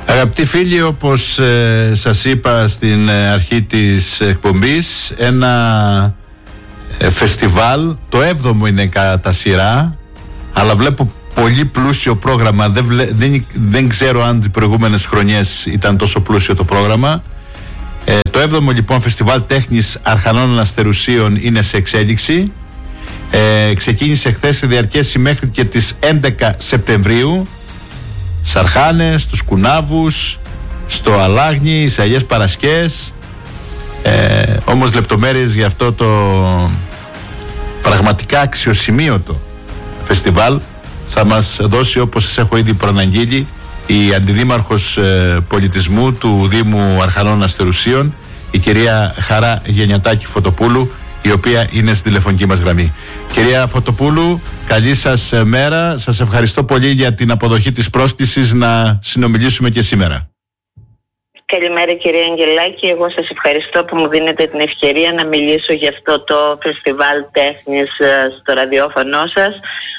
Αγαπητοί φίλοι, όπως σας είπα στην αρχή της εκπομπής, ένα φεστιβάλ, το 7ο είναι κατά σειρά, αλλά βλέπω πολύ πλούσιο πρόγραμμα. Δεν ξέρω αν τις προηγούμενες χρονιές ήταν τόσο πλούσιο το πρόγραμμα. Το 7ο λοιπόν φεστιβάλ τέχνης Αρχανών Αστερουσίων είναι σε εξέλιξη. Ξεκίνησε χθες, θα διαρκέσει μέχρι και τις 11 Σεπτεμβρίου. Στις Αρχάνες, στους Κουνάβους, στο Αλάγνη, στις Αγίες Παρασκές. Όμως λεπτομέρειες για αυτό το πραγματικά αξιοσημείωτο φεστιβάλ θα μας δώσει, όπως σας έχω ήδη προαναγγείλει, η Αντιδήμαρχος Πολιτισμού του Δήμου Αρχανών Αστερουσίων, η κυρία Χαρά Γενιατάκη Φωτοπούλου, η οποία είναι στη τηλεφωνική μας γραμμή. Κυρία Φωτοπούλου, καλή σας μέρα. Σας ευχαριστώ πολύ για την αποδοχή της πρόσκλησης να συνομιλήσουμε και σήμερα. Καλημέρα κυρία Αγγελάκη, εγώ σας ευχαριστώ που μου δίνετε την ευκαιρία να μιλήσω για αυτό το φεστιβάλ τέχνης στο ραδιόφωνο σας.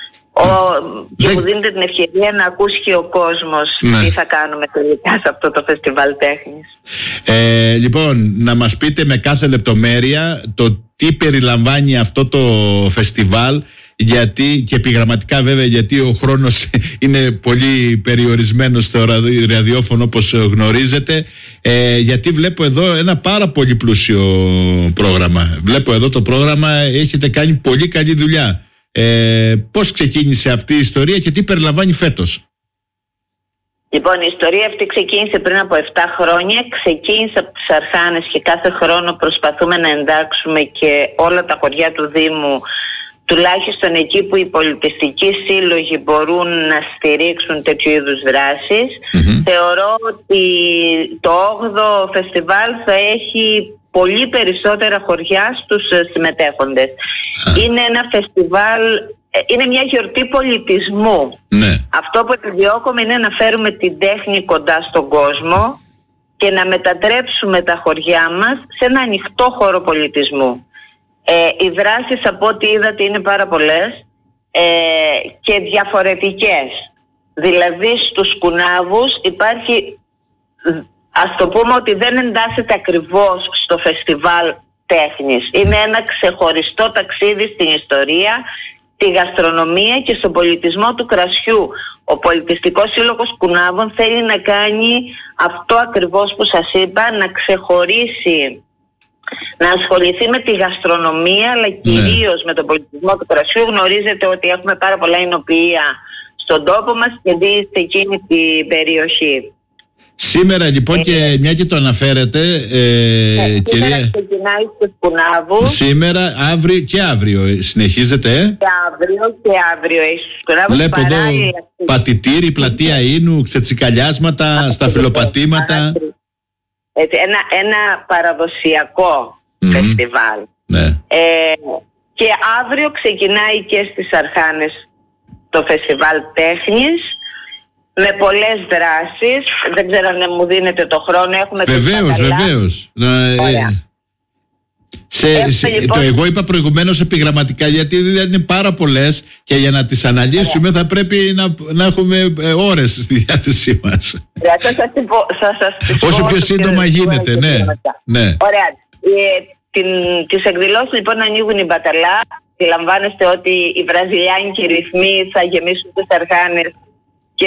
Και μου δίνετε την ευκαιρία να ακούσει και ο κόσμος τι θα κάνουμε τελικά σε αυτό το φεστιβάλ τέχνης. Λοιπόν, να μας πείτε με κάθε λεπτομέρεια το τι περιλαμβάνει αυτό το φεστιβάλ, γιατί, και επιγραμματικά βέβαια, γιατί ο χρόνος είναι πολύ περιορισμένος στο ραδιόφωνο, όπως γνωρίζετε, γιατί βλέπω εδώ ένα πάρα πολύ πλούσιο πρόγραμμα. Βλέπω εδώ το πρόγραμμα, έχετε κάνει πολύ καλή δουλειά. Πώς ξεκίνησε αυτή η ιστορία και τι περιλαμβάνει φέτος? Λοιπόν, η ιστορία αυτή ξεκίνησε πριν από 7 χρόνια. Ξεκίνησε από τις Αρχάνες και κάθε χρόνο προσπαθούμε να εντάξουμε και όλα τα χωριά του Δήμου, τουλάχιστον εκεί που οι πολιτιστικοί σύλλογοι μπορούν να στηρίξουν τέτοιου είδους δράσεις. Θεωρώ ότι το 8ο φεστιβάλ θα έχει πολύ περισσότερα χωριά στους συμμετέχοντες. Είναι ένα φεστιβάλ, είναι μια γιορτή πολιτισμού. Αυτό που επιδιώκουμε είναι να φέρουμε την τέχνη κοντά στον κόσμο και να μετατρέψουμε τα χωριά μας σε ένα ανοιχτό χώρο πολιτισμού. Οι δράσεις, από ό,τι είδατε, είναι πάρα πολλές και διαφορετικές. Δηλαδή στους Κουνάβους υπάρχει, ας το πούμε ότι δεν εντάσσεται ακριβώς στο φεστιβάλ τέχνης. Είναι ένα ξεχωριστό ταξίδι στην ιστορία, τη γαστρονομία και στον πολιτισμό του κρασιού. Ο Πολιτιστικός Σύλλογος Κουνάβων θέλει να κάνει αυτό ακριβώς που σας είπα, να ξεχωρίσει, να ασχοληθεί με τη γαστρονομία, αλλά κυρίως με τον πολιτισμό του κρασιού. Γνωρίζετε ότι έχουμε πάρα πολλά εινοποιεία στον τόπο μας και δει σε εκείνη την περιοχή. Σήμερα λοιπόν, και μια και το αναφέρετε, κυρία, σήμερα ξεκινάει στους Κουνάβους. Σήμερα, αύριο και αύριο συνεχίζεται. Και αύριο στους Κουνάβους. Βλέπω εδώ πατητήρι, πλατεία Ίνου, ξετσικαλιάσματα, σταφυλοπατήματα. Ένα παραδοσιακό φεστιβάλ. Και αύριο ξεκινάει και στις Αρχάνες το φεστιβάλ τέχνης, με πολλές δράσεις. Δεν ξέρω αν μου δίνετε το χρόνο. Έχουμε βεβαίως. Εγώ είπα προηγουμένως επιγραμματικά, γιατί δηλαδή είναι πάρα πολλές και για να τις αναλύσουμε θα πρέπει να έχουμε ώρες στη διάθεσή μας. Όσο πιο σύντομα γίνεται, ναι. Ωραία. Τις εκδηλώσεις λοιπόν ανοίγουν οι Μπαταλά. Αντιλαμβάνεστε ότι οι βραζιλιάνικοι ρυθμοί θα γεμίσουν τις Αρχάνες και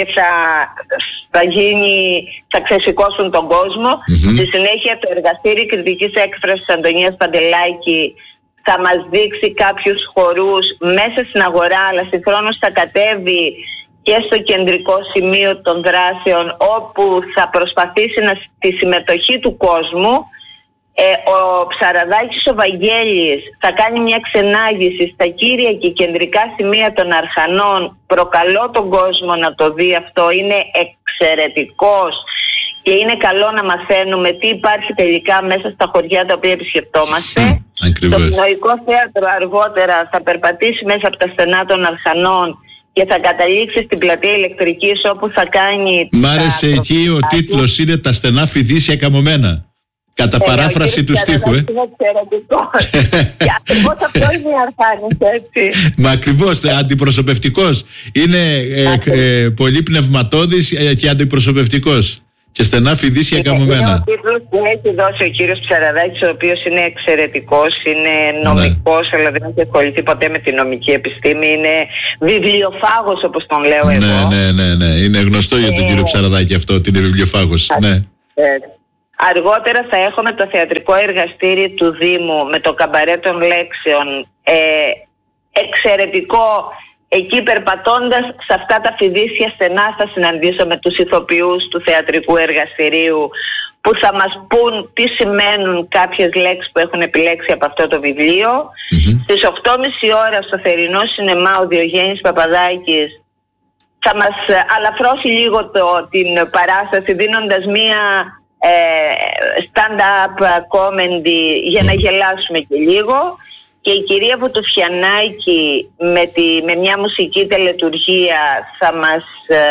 θα ξεσηκώσουν τον κόσμο. Στη συνέχεια το εργαστήρι κριτικής έκφρασης Αντωνίας Παντελάκη θα μας δείξει κάποιους χορούς μέσα στην αγορά, αλλά συγχρόνως θα κατέβει και στο κεντρικό σημείο των δράσεων, όπου θα προσπαθήσει τη συμμετοχή του κόσμου. Ο Ψαραδάκης ο Βαγγέλης θα κάνει μια ξενάγηση στα κύρια και κεντρικά σημεία των Αρχανών. Προκαλώ τον κόσμο να το δει αυτό, είναι εξαιρετικός και είναι καλό να μαθαίνουμε τι υπάρχει τελικά μέσα στα χωριά τα οποία επισκεπτόμαστε. Το Μinoϊκό Θέατρο αργότερα θα περπατήσει μέσα από τα στενά των Αρχανών και θα καταλήξει στην πλατεία Ηλεκτρικής, όπου θα κάνει... Μ' άρεσε εκεί ο τίτλος, είναι «Τα στενά φιδίσια καμωμένα». Κατά παράφραση του στίχου, Είναι εξαιρετικός. Και ακριβώς αυτό είναι η Αρχάνης, έτσι. Μα ακριβώς, αντιπροσωπευτικός. Είναι πολύ πνευματώδης και αντιπροσωπευτικός. Και στενά φιδίσια καμωμένα. Είναι ο τίτλος που έχει δώσει ο κύριος Ψαραδάκης, ο οποίος είναι εξαιρετικός, είναι νομικός, αλλά δεν έχει ασχοληθεί ποτέ με την νομική επιστήμη. Είναι βιβλιοφάγος, όπως τον λέω εγώ. Ναι. Είναι γνωστό για τον κύριο Ψαραδάκη αυτό, ότι είναι βιβλιοφάγος. Ναι. Αργότερα θα έχουμε το θεατρικό εργαστήρι του Δήμου με το καμπαρέ των λέξεων. Εξαιρετικό. Εκεί περπατώντας σε αυτά τα φιδίσια στενά θα συναντήσω με τους ηθοποιούς του θεατρικού εργαστηρίου που θα μας πούν τι σημαίνουν κάποιες λέξεις που έχουν επιλέξει από αυτό το βιβλίο. Στις 8.30 ώρα στο θερινό σινεμά ο Διογέννης Παπαδάκης θα μας αλαφρώσει λίγο την παράσταση δίνοντας μία stand-up comedy για να γελάσουμε και λίγο. Και η κυρία Βουτουφιανάκη με μια μουσική τελετουργία θα μας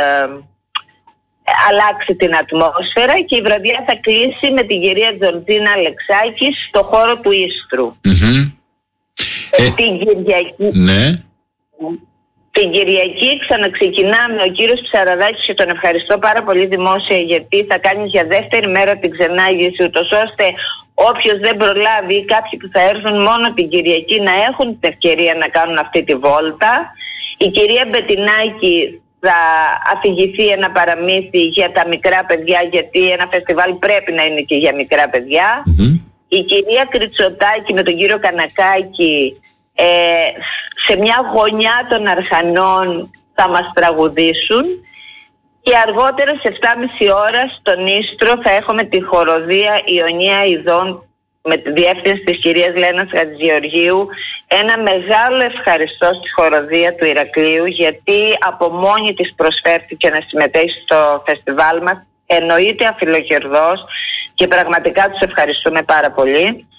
αλλάξει την ατμόσφαιρα και η βραδιά θα κλείσει με την κυρία Τζορτζίνα Αλεξάκη στο χώρο του Ίστρου. Την Κυριακή. Ναι. Την Κυριακή ξαναξεκινάμε ο κύριος Ψαραδάκης και τον ευχαριστώ πάρα πολύ δημόσια γιατί θα κάνει για δεύτερη μέρα την ξενάγηση ούτως ώστε όποιος δεν προλάβει ή κάποιοι που θα έρθουν μόνο την Κυριακή να έχουν την ευκαιρία να κάνουν αυτή τη βόλτα. Η κυρία Μπετινάκη θα αφηγηθεί ένα παραμύθι για τα μικρά παιδιά γιατί ένα φεστιβάλ πρέπει να είναι και για μικρά παιδιά. Η κυρία Κριτσοτάκη με τον κύριο Κανακάκη σε μια γωνιά των Αρχανών θα μας τραγουδήσουν και αργότερα σε 7.30 ώρα στον Ίστρο θα έχουμε τη χοροδία Ιωνία Ιδών με τη διεύθυνση της κυρίας Λένας Χατζηγεωργίου. Ένα μεγάλο ευχαριστώ στη χοροδία του Ηρακλείου γιατί από μόνη της προσφέρθηκε να συμμετέχει στο φεστιβάλ μας, εννοείται αφιλοκερδός και πραγματικά τους ευχαριστούμε πάρα πολύ.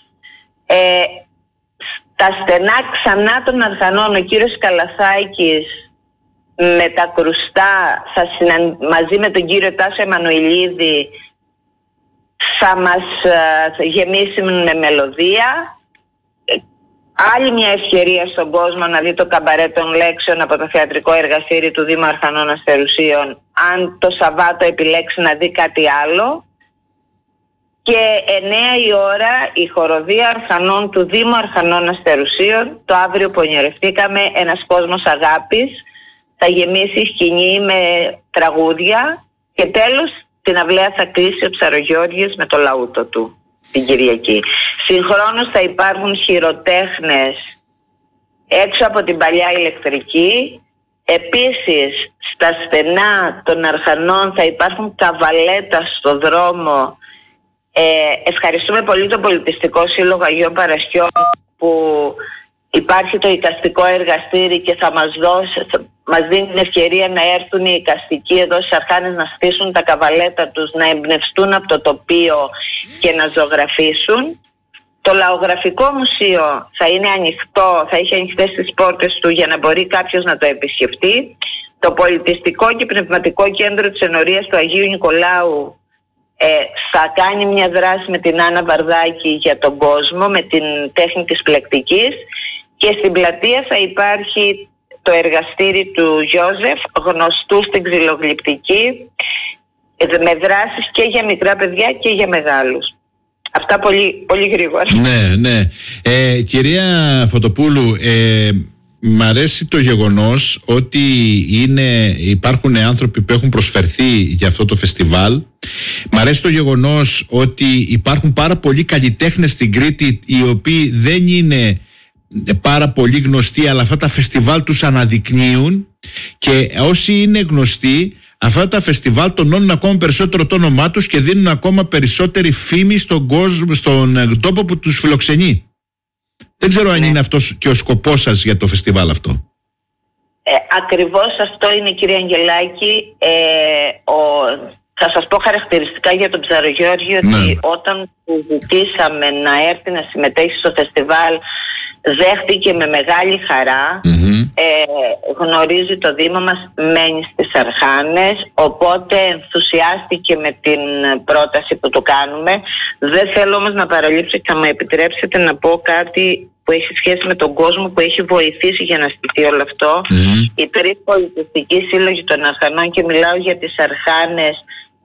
Τα στενά ξανά των Αρχανών, ο κύριος Καλαθάκης με τα κρουστά μαζί με τον κύριο Τάσο Εμμανουηλίδη θα μας γεμίσει με μελωδία. Άλλη μια ευκαιρία στον κόσμο να δει το καμπαρέ των λέξεων από το θεατρικό εργαστήρι του Δήμου Αρχανών Αστερουσίων αν το Σαββάτο επιλέξει να δει κάτι άλλο. Και 9 η ώρα η χοροδία Αρχανών του Δήμου Αρχανών Αστερουσίων, το αύριο που ονειρευτήκαμε, ένας κόσμος αγάπης, θα γεμίσει η σκηνή με τραγούδια και τέλος την αυλαία θα κλείσει ο Ψαρογιώργης με το λαούτο του την Κυριακή. Συγχρόνως θα υπάρχουν χειροτέχνες έξω από την παλιά ηλεκτρική. Επίσης στα στενά των Αρχανών θα υπάρχουν καβαλέτα στο δρόμο. Ευχαριστούμε πολύ τον Πολιτιστικό Σύλλογο Αγίων Παρασκιών που υπάρχει το εικαστικό εργαστήρι και θα μας δίνει την ευκαιρία να έρθουν οι εικαστικοί εδώ στις Αρχάνες να στήσουν τα καβαλέτα τους, να εμπνευστούν από το τοπίο και να ζωγραφίσουν. Το Λαογραφικό Μουσείο θα είναι ανοιχτό, θα έχει ανοιχτές τις πόρτες του για να μπορεί κάποιος να το επισκεφτεί. Το Πολιτιστικό και Πνευματικό Κέντρο της Ενορίας του Αγίου Νικολάου θα κάνει μια δράση με την Άννα Βαρδάκη για τον κόσμο, με την τέχνη της πλεκτικής και στην πλατεία θα υπάρχει το εργαστήρι του Γιώζεφ, γνωστού στην ξυλογλυπτική, με δράσεις και για μικρά παιδιά και για μεγάλους. Αυτά πολύ, πολύ γρήγορα. Ναι. Κυρία Φωτοπούλου, μ' αρέσει το γεγονός ότι υπάρχουν άνθρωποι που έχουν προσφερθεί για αυτό το φεστιβάλ. Μ' αρέσει το γεγονός ότι υπάρχουν πάρα πολλοί καλλιτέχνες στην Κρήτη οι οποίοι δεν είναι πάρα πολύ γνωστοί, αλλά αυτά τα φεστιβάλ τους αναδεικνύουν και όσοι είναι γνωστοί αυτά τα φεστιβάλ τονώνουν ακόμα περισσότερο το όνομά τους και δίνουν ακόμα περισσότερη φήμη στον κόσμο, στον τόπο που τους φιλοξενεί. Δεν ξέρω αν είναι αυτός και ο σκοπός σας για το φεστιβάλ αυτό. Ακριβώς αυτό είναι, κύριε Αγγελάκη. Θα σας πω χαρακτηριστικά για τον Ψαρογιώργη ότι όταν του ζητήσαμε να έρθει να συμμετέχει στο φεστιβάλ δέχτηκε με μεγάλη χαρά. Γνωρίζει το Δήμο μας, μένει στις Αρχάνες, οπότε ενθουσιάστηκε με την πρόταση που του κάνουμε. Δεν θέλω όμως να παραλείψω και θα μου επιτρέψετε να πω κάτι που έχει σχέση με τον κόσμο που έχει βοηθήσει για να στηθεί όλο αυτό. Οι τρεις πολιτιστικοί σύλλογοι των Αρχανών, και μιλάω για τις Αρχάνες,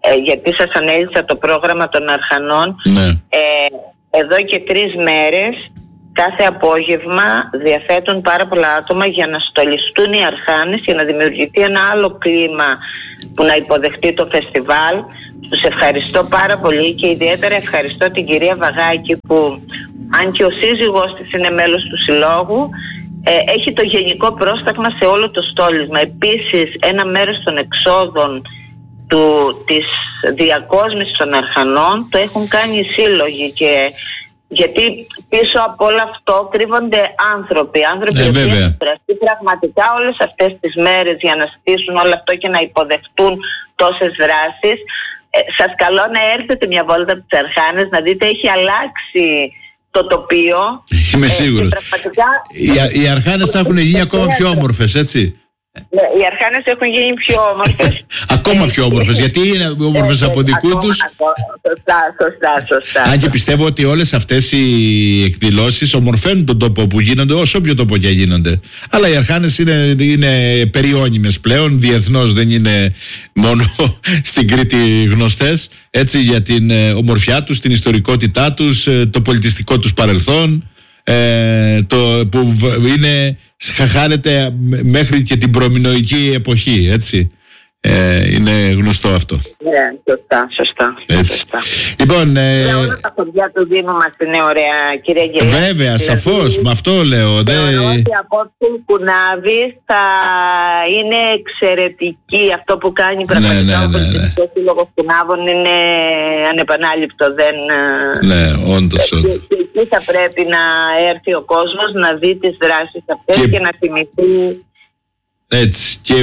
γιατί σας ανέλησα το πρόγραμμα των Αρχανών. Ναι. Εδώ και 3 μέρες κάθε απόγευμα διαθέτουν πάρα πολλά άτομα για να στολιστούν οι Αρχάνες, για να δημιουργηθεί ένα άλλο κλίμα που να υποδεχτεί το φεστιβάλ. Τους ευχαριστώ πάρα πολύ και ιδιαίτερα ευχαριστώ την κυρία Βαγάκη που, αν και ο σύζυγός της είναι μέλος του συλλόγου, έχει το γενικό πρόσταγμα σε όλο το στόλισμα. Επίσης ένα μέρος των εξόδων της διακόσμησης των Αρχανών το έχουν κάνει οι σύλλογοι, και γιατί πίσω από όλο αυτό κρύβονται άνθρωποι που έχουν δραστεί πραγματικά όλες αυτές τις μέρες για να στήσουν όλο αυτό και να υποδεχτούν τόσες δράσεις. Σας καλώ να έρθετε μια βόλτα από τις Αρχάνες, να δείτε έχει αλλάξει το τοπίο. Είμαι σίγουρος. Πραγματικά οι Αρχάνες θα έχουν γίνει ακόμα πιο όμορφες, έτσι. Ναι, οι Αρχάνες έχουν γίνει πιο όμορφες. Ακόμα πιο όμορφες, γιατί είναι όμορφες από δικού τους. Σωστά. Αν και πιστεύω ότι όλες αυτές οι εκδηλώσεις ομορφαίνουν τον τόπο που γίνονται, όσο όποιο τόπο και γίνονται. Αλλά οι Αρχάνες είναι περιώνυμες πλέον, διεθνώς, δεν είναι μόνο στην Κρήτη γνωστές, έτσι, για την ομορφιά τους, την ιστορικότητά τους, το πολιτιστικό τους παρελθόν, που είναι χάνεται μέχρι και την προμηνοϊκή εποχή, έτσι. Είναι γνωστό αυτό. Ναι, σωστά. Λοιπόν, όλα τα χωριά του Δήμου μας είναι ωραία, κυρία Γελία. Βέβαια, σαφώς, με αυτό λέω. Ότι απόψε η Κουνάβη θα είναι εξαιρετική. Αυτό που κάνει πραγματικά ο Πολιτιστικός Σύλλογος Κουνάβων είναι ανεπανάληπτο. Ναι, όντως. Και εκεί θα πρέπει να έρθει ο κόσμος να δει τις δράσεις αυτές και να θυμηθεί. Έτσι. Και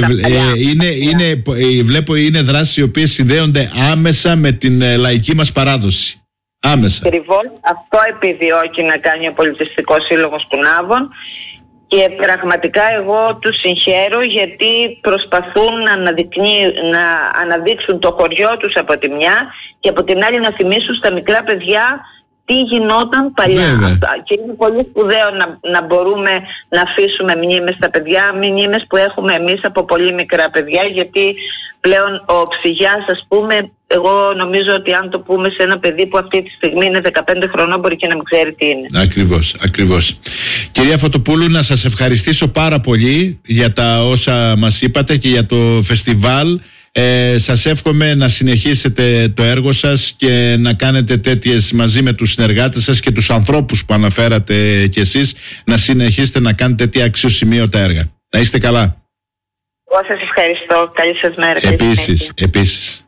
βλέπω είναι δράσεις οι οποίες συνδέονται άμεσα με την λαϊκή μας παράδοση. Άμεσα. Ακριβώς αυτό επιδιώκει να κάνει ο Πολιτιστικός Σύλλογος Κουνάβων, και πραγματικά εγώ τους συγχαίρω γιατί προσπαθούν να αναδείξουν το χωριό τους από τη μια και από την άλλη να θυμίσουν στα μικρά παιδιά τι γινόταν παλιά. Και είναι πολύ σπουδαίο να μπορούμε να αφήσουμε μνήμες στα παιδιά, μνήμες που έχουμε εμείς από πολύ μικρά παιδιά, γιατί πλέον ο Ψυγιάς, ας πούμε, εγώ νομίζω ότι αν το πούμε σε ένα παιδί που αυτή τη στιγμή είναι 15 χρονών μπορεί και να μην ξέρει τι είναι. Ακριβώς. Κυρία Φωτοπούλου, να σας ευχαριστήσω πάρα πολύ για τα όσα μας είπατε και για το φεστιβάλ. Σας εύχομαι να συνεχίσετε το έργο σας και να κάνετε τέτοιες, μαζί με τους συνεργάτες σας και τους ανθρώπους που αναφέρατε κι εσείς, να συνεχίσετε να κάνετε τέτοια αξιοσημείωτα έργα. Να είστε καλά. Εγώ σας ευχαριστώ. Καλή σας μέρα. Επίσης.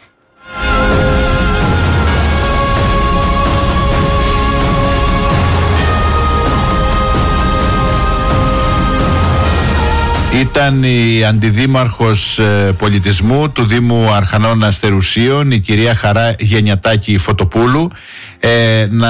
Ήταν η αντιδήμαρχος πολιτισμού του Δήμου Αρχανών Αστερουσίων, η κυρία Χαρά Γενιατάκη Φωτοπούλου. Να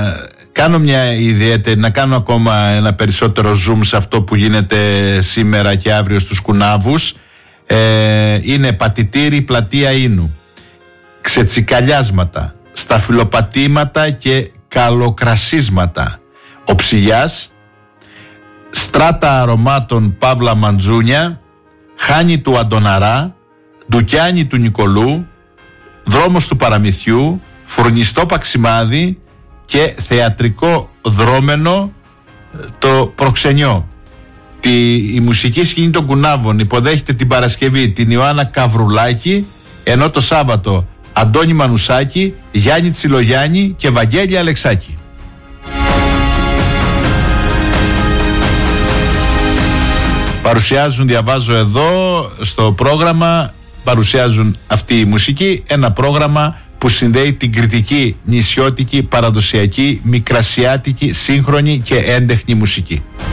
κάνω ακόμα ένα περισσότερο zoom σε αυτό που γίνεται σήμερα και αύριο στους Κουνάβους. Είναι πατητήρι πλατεία Ίνου, ξετσικαλιάσματα, σταφυλοπατήματα και καλοκρασίσματα, ο Ψυγιάς, στράτα αρωμάτων Παύλα Μαντζούνια, χάνι του Αντωναρά, ντουκιάνι του Νικολού, δρόμος του Παραμυθιού, φουρνιστό Παξιμάδι και θεατρικό δρόμενο το Προξενιό. Η μουσική σκηνή των Κουνάβων υποδέχεται την Παρασκευή την Ιωάννα Καβρουλάκη, ενώ το Σάββατο Αντώνη Μανουσάκη, Γιάννη Τσιλογιάννη και Βαγγέλη Αλεξάκη. Παρουσιάζουν, διαβάζω εδώ στο πρόγραμμα, παρουσιάζουν αυτή η μουσική, ένα πρόγραμμα που συνδέει την κρητική, νησιώτικη, παραδοσιακή, μικρασιάτικη, σύγχρονη και έντεχνη μουσική.